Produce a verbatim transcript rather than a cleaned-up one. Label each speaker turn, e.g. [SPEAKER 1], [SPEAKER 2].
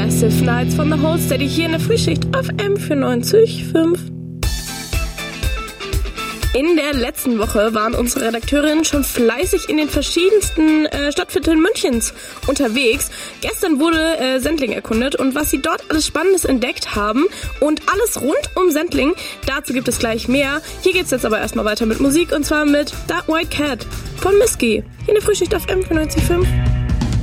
[SPEAKER 1] Massive Nights von The Whole Steady hier in der Frühschicht auf M vierundneunzig Komma fünf. In der letzten Woche waren unsere Redakteurinnen schon fleißig in den verschiedensten äh, Stadtvierteln Münchens unterwegs. Gestern wurde äh, Sendling erkundet und was sie dort alles Spannendes entdeckt haben und alles rund um Sendling, dazu gibt es gleich mehr. Hier geht's jetzt aber erstmal weiter mit Musik und zwar mit Dark White Cat von Miski hier in der Frühschicht auf M vierundneunzig Komma fünf.